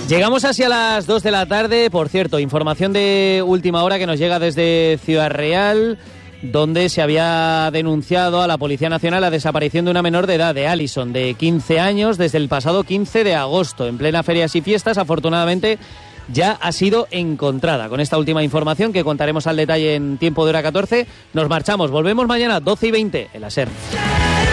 Llegamos hacia las 2 de la tarde, por cierto, información de última hora que nos llega desde Ciudad Real, donde se había denunciado a la Policía Nacional la desaparición de una menor de edad, de Alison, de 15 años, desde el pasado 15 de agosto, en plena ferias y fiestas. Afortunadamente ya ha sido encontrada. Con esta última información que contaremos al detalle en Tiempo de Hora 14, nos marchamos. Volvemos mañana 12:20 en la SER.